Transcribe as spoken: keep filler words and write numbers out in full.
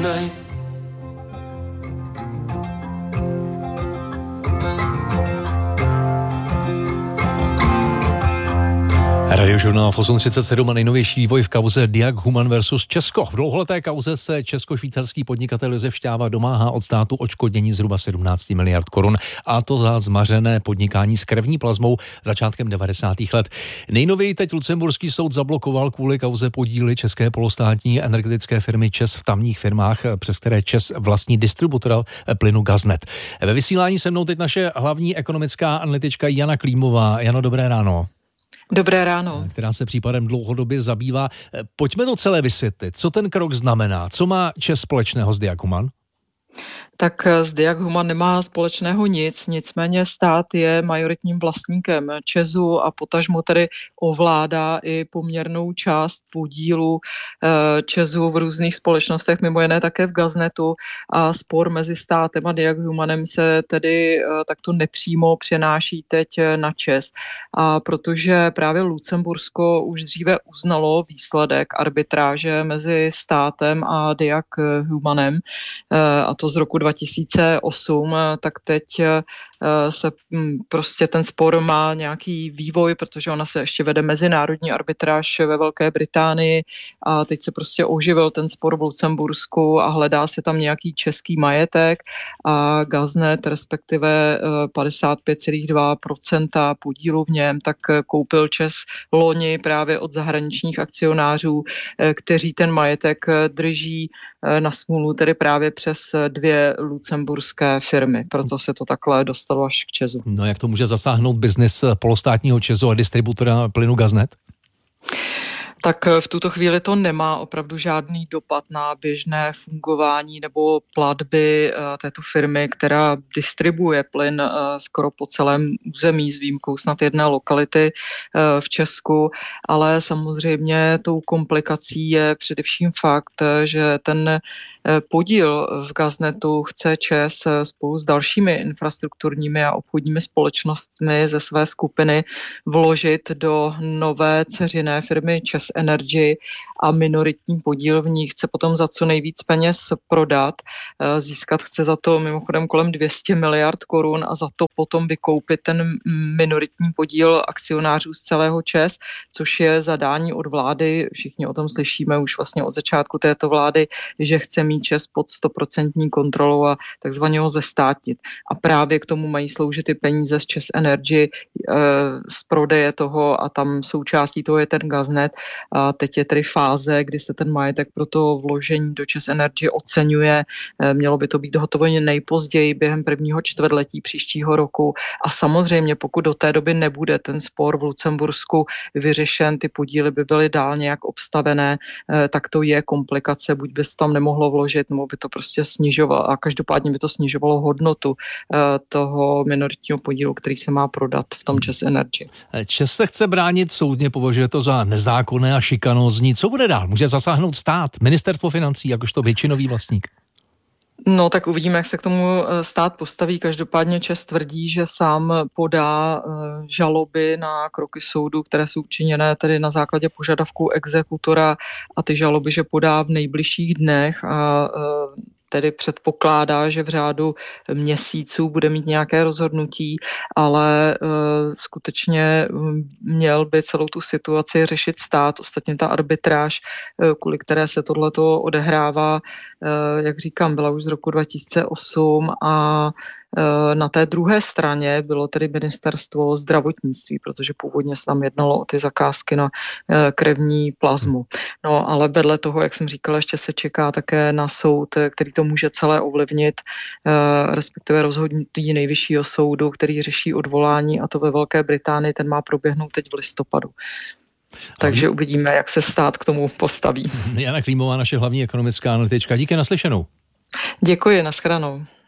night. Radiožurnál v osm třicet sedm a nejnovější vývoj v kauze Diag Human versus Česko. V dlouholeté kauze se česko-švýcarský podnikatel Josef Šťáva domáhá od státu odškodnění zhruba sedmnáct miliard korun, a to za zmařené podnikání s krevní plazmou začátkem devadesátých let. Nejnověji teď lucemburský soud zablokoval kvůli kauze podíly české polostátní energetické firmy ČEZ v tamních firmách, přes které ČEZ vlastní distributora plynu Gaznet. Ve vysílání se mnou teď naše hlavní ekonomická analytička Jana Klímová. Jano, dobré ráno. Dobré ráno. Která se případem dlouhodobě zabývá. Pojďme to celé vysvětlit. Co ten krok znamená? Co má ČEZ společného s Diag Human? Tak s Diag Human nemá společného nic, nicméně stát je majoritním vlastníkem ČEZu a potažmo tedy ovládá i poměrnou část podílu ČEZu v různých společnostech, mimo jiné také v Gaznetu, a spor mezi státem a Diag Humanem se tedy takto nepřímo přenáší teď na ČEZ. A protože právě Lucembursko už dříve uznalo výsledek arbitráže mezi státem a Diag Humanem, a to z roku dva tisíce osm, tak teď se prostě ten spor má nějaký vývoj, protože ona se ještě vede mezinárodní arbitráž ve Velké Británii a teď se prostě oživil ten spor v Lucembursku a hledá se tam nějaký český majetek a Gaznet, respektive padesát pět celá dva procenta podílu v něm, tak koupil ČEZ loni právě od zahraničních akcionářů, kteří ten majetek drží na smůlu tedy právě přes dvě lucemburské firmy. Proto se to takhle dostalo až k ČEZu. No, jak to může zasáhnout biznis polostátního ČEZu a distributora plynu Gaznet? Tak v tuto chvíli to nemá opravdu žádný dopad na běžné fungování nebo platby této firmy, která distribuje plyn skoro po celém území s výjimkou snad jedné lokality v Česku, ale samozřejmě tou komplikací je především fakt, že ten podíl v Gaznetu chce ČEZ spolu s dalšími infrastrukturními a obchodními společnostmi ze své skupiny vložit do nové dceřiné firmy ČEZ Energy a minoritní podíl v ní chce potom za co nejvíc peněz prodat. Získat chce za to mimochodem kolem dvě stě miliard korun a za to potom vykoupit ten minoritní podíl akcionářů z celého ČEZ, což je zadání od vlády. Všichni o tom slyšíme už vlastně od začátku této vlády, že chce mít ČEZ pod sto procent kontrolou a takzvaně ho zestátnit. A právě k tomu mají sloužit ty peníze z ČEZ Energy, z prodeje toho, a tam součástí toho je ten Gaznet. A teď je tedy fáze, kdy se ten majetek pro to vložení do ČEZ Energy oceňuje. Mělo by to být hotovo nejpozději během prvního čtvrtletí příštího roku. A samozřejmě, pokud do té doby nebude ten spor v Lucembursku vyřešen, ty podíly by byly dál nějak obstavené, tak to je komplikace. Buď by se tam nemohlo vložit, nebo by to prostě snižovalo. A každopádně by to snižovalo hodnotu toho minoritního podílu, který se má prodat v tom ČEZ Energy. ČEZ se chce bránit soudně, považuje to za nezákonné a šikanózní. Co bude dál? Může zasáhnout stát, ministerstvo financí, jakožto většinový vlastník? No, tak uvidíme, jak se k tomu stát postaví. Každopádně ČEZ tvrdí, že sám podá žaloby na kroky soudu, které jsou učiněné tedy na základě požadavků exekutora, a ty žaloby, že podá v nejbližších dnech, a tedy předpokládá, že v řádu měsíců bude mít nějaké rozhodnutí, ale uh, skutečně měl by celou tu situaci řešit stát. Ostatně ta arbitráž, uh, kvůli které se tohleto odehrává, uh, jak říkám, byla už z roku dva tisíce osm a na té druhé straně bylo tedy ministerstvo zdravotnictví, protože původně se tam jednalo o ty zakázky na krevní plazmu. No, ale vedle toho, jak jsem říkala, ještě se čeká také na soud, který to může celé ovlivnit, respektive rozhodnutí nejvyššího soudu, který řeší odvolání, a to ve Velké Británii, ten má proběhnout teď v listopadu. Takže uvidíme, jak se stát k tomu postaví. Jana Klímová, naše hlavní ekonomická analytička. Díky, naslyšenou. Děkuji, nashledanou.